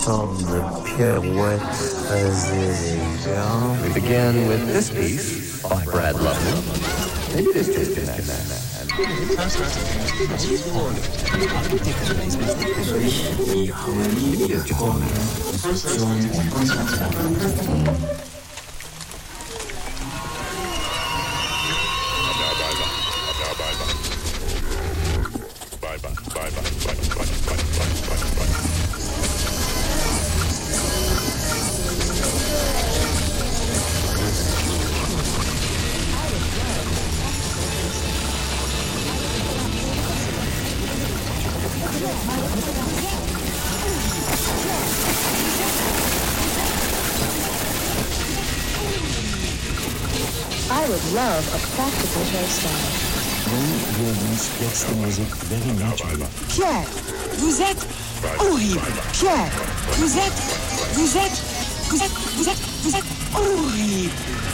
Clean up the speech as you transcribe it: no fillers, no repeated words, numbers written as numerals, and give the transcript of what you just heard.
sorte de pirouette très élégante. We begin with this piece by Brad Lovely. Maybe it is just Die Harmonie der Töne. I would love a practical hairstyle. Very naturally. Pierre, vous êtes horrible. Pierre, vous êtes horrible.